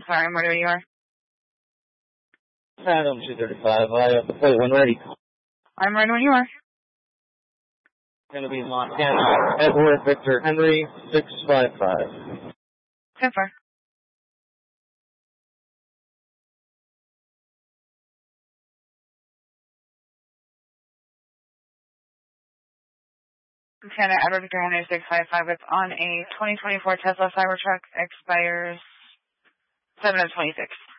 Sorry, I'm ready when you are. Adam 235. Wait, when ready. I'm ready when you are. Going to be Montana. Edward Victor Henry 655. 10-4. Montana, Edward Victor Henry 655. It's on a 2024 Tesla Cybertruck. Expires 7/26.